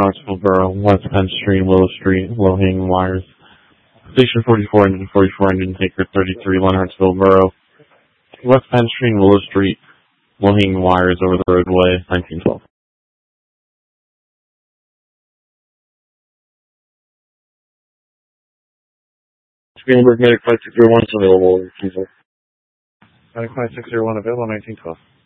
Hartsville Borough, West Penn Street, Willow Street, low-hanging wires. Station 44 engine 44 engine taker 33, Hartsville Borough, West Penn Street, Willow Street, low-hanging wires over the roadway, 1912. Greenberg Medic 5601 is available. Medic 5601 available, 1912.